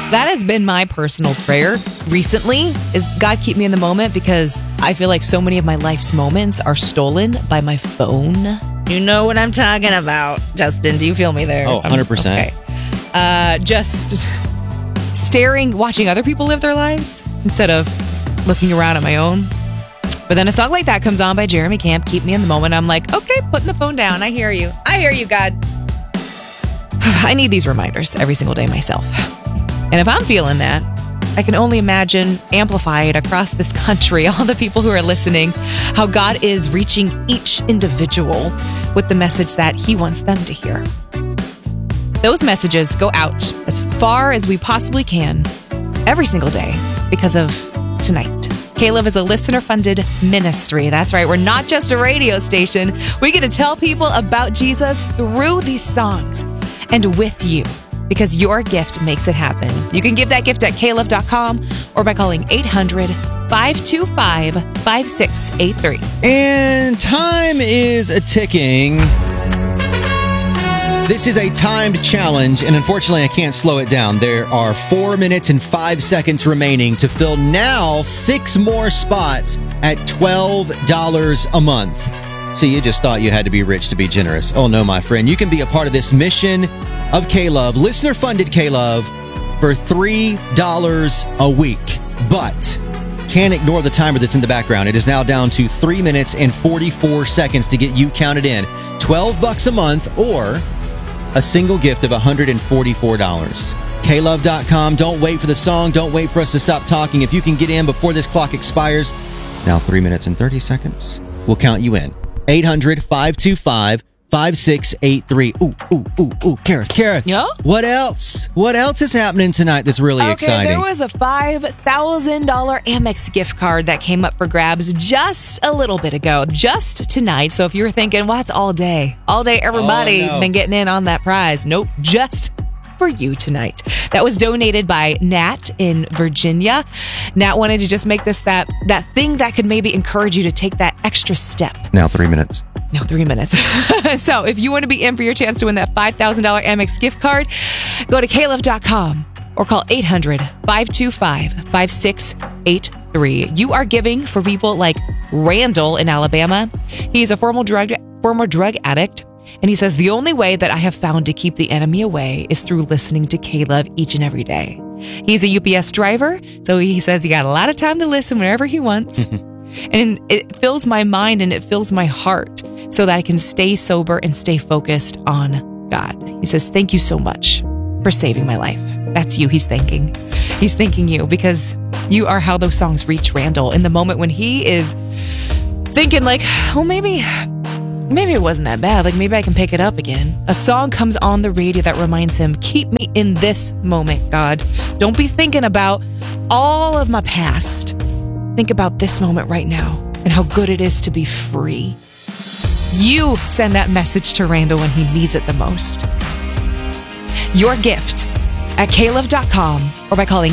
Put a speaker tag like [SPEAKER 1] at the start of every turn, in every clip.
[SPEAKER 1] That has been my personal prayer recently, is God keep me in the moment, because I feel like so many of my life's moments are stolen by my phone. You know what I'm talking about, Justin. Do you feel me there?
[SPEAKER 2] Oh, 100%.
[SPEAKER 1] Okay. Just watching other people live their lives instead of looking around at my own. But then a song like that comes on by Jeremy Camp, Keep Me in the Moment. I'm like, okay, putting the phone down. I hear you. I hear you, God. I need these reminders every single day myself. And if I'm feeling that, I can only imagine amplified across this country, all the people who are listening, how God is reaching each individual with the message that he wants them to hear. Those messages go out as far as we possibly can every single day because of tonight. K-Love is a listener-funded ministry. That's right. We're not just a radio station. We get to tell people about Jesus through these songs and with you, because your gift makes it happen. You can give that gift at klove.com or by calling 800-525-5683.
[SPEAKER 2] And time is a-ticking. This is a timed challenge, and unfortunately, I can't slow it down. There are 4 minutes and 5 seconds remaining to fill now 6 more spots at $12 a month. So you just thought you had to be rich to be generous. Oh no, my friend. You can be a part of this mission of K-Love, listener-funded K-Love, for $3 a week. But can't ignore the timer that's in the background. It is now down to 3 minutes and 44 seconds to get you counted in. $12 a month or a single gift of $144. klove.com. Don't wait for the song. Don't wait for us to stop talking. If you can get in before this clock expires, now 3 minutes and 30 seconds, we'll count you in. 800-525-5683. Ooh, Kareth.
[SPEAKER 1] Yeah?
[SPEAKER 2] What else? What else is happening tonight that's really exciting?
[SPEAKER 1] There was a $5,000 Amex gift card that came up for grabs just a little bit ago, just tonight. So if you were thinking, well, that's all day everybody been getting in on that prize. Nope, just for you tonight. That was donated by Nat in Virginia. Nat wanted to just make this that thing that could maybe encourage you to take that extra step.
[SPEAKER 2] Now 3 minutes.
[SPEAKER 1] No, 3 minutes. So if you want to be in for your chance to win that $5,000 Amex gift card, go to klove.com or call 800-525-5683. You are giving for people like Randall in Alabama. He's a former drug addict. And he says, the only way that I have found to keep the enemy away is through listening to K-Love each and every day. He's a UPS driver, so he says he got a lot of time to listen whenever he wants. And it fills my mind and it fills my heart so that I can stay sober and stay focused on God. He says, thank you so much for saving my life. That's you he's thanking. He's thanking you because you are how those songs reach Randall in the moment when he is thinking like, oh, maybe it wasn't that bad. Like, maybe I can pick it up again. A song comes on the radio that reminds him, keep me in this moment, God. Don't be thinking about all of my past. Think about this moment right now and how good it is to be free. You send that message to Randall when he needs it the most. Your gift at klove.com or by calling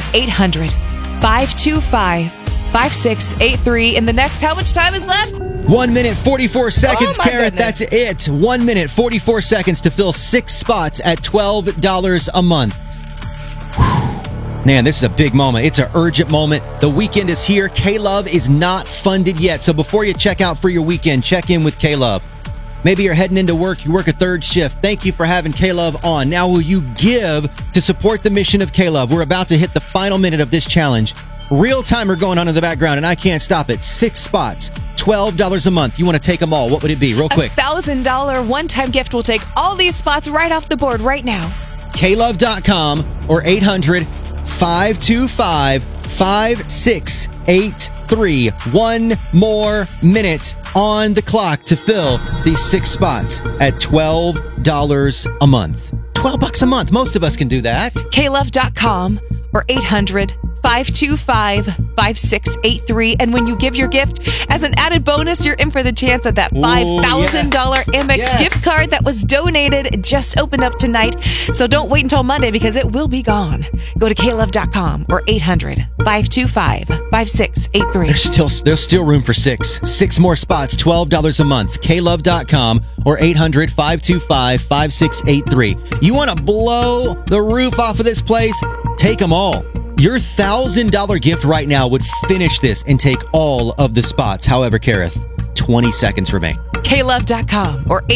[SPEAKER 1] 800-525-5683. In the next, how much time is left?
[SPEAKER 2] 1 minute, 44 seconds, Kareth.
[SPEAKER 1] Goodness.
[SPEAKER 2] That's it. 1 minute, 44 seconds to fill 6 spots at $12 a month. Man, this is a big moment. It's an urgent moment. The weekend is here. K-Love is not funded yet. So before you check out for your weekend, check in with K-Love. Maybe you're heading into work. You work a third shift. Thank you for having K-Love on. Now, will you give to support the mission of K-Love? We're about to hit the final minute of this challenge. Real timer going on in the background, and I can't stop it. 6 spots, $12 a month. You want to take them all. What would it be? Real quick.
[SPEAKER 1] $1,000 one-time gift will take all these spots right off the board right now.
[SPEAKER 2] klove.com or 800-525-5683. 1 more minute on the clock to fill these 6 spots at $12 a month. $12 a month. Most of us can do that.
[SPEAKER 1] klove.com or 800-525-5683. And when you give your gift, as an added bonus, you're in for the chance at that $5,000 Amex gift card that was donated. It just opened up tonight. So don't wait until Monday because it will be gone. Go to klove.com or 800-525-5683.
[SPEAKER 2] There's still room for 6. 6 more spots, $12 a month. klove.com or 800-525-5683. You want to blow the roof off of this place? Take them all. Your $1,000 gift right now would finish this and take all of the spots. However, Kareth, 20 seconds remain.
[SPEAKER 1] klove.com or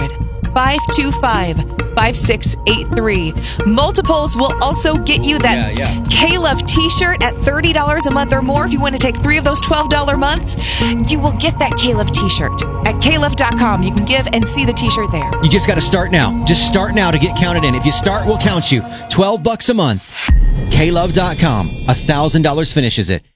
[SPEAKER 1] 800-525-5683. Multiples will also get you that K-Love t-shirt at $30 a month or more. If you want to take 3 of those $12 months, you will get that K-Love t-shirt. At klove.com, you can give and see the t-shirt there.
[SPEAKER 2] You just got to start now. Just start now to get counted in. If you start, we'll count you. $12 a month. klove.com. $1,000 finishes it.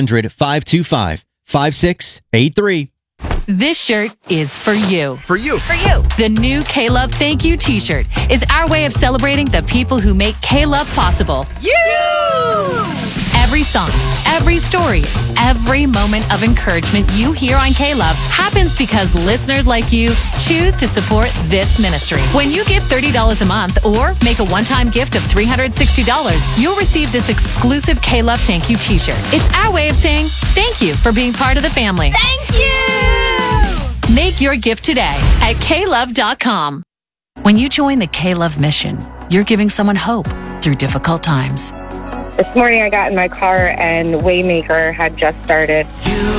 [SPEAKER 2] 800-525-5683.
[SPEAKER 3] This shirt is for you.
[SPEAKER 4] For you.
[SPEAKER 3] For you. The new K-Love Thank You t-shirt is our way of celebrating the people who make K-Love possible. You! Every song, every story, every moment of encouragement you hear on K-Love happens because listeners like you choose to support this ministry. When you give $30 a month or make a one-time gift of $360, you'll receive this exclusive K-Love Thank You t-shirt. It's our way of saying thank you for being part of the family. Thank you! Make your gift today at klove.com. When you join the K-Love mission, you're giving someone hope through difficult times.
[SPEAKER 5] This morning I got in my car and Waymaker had just started.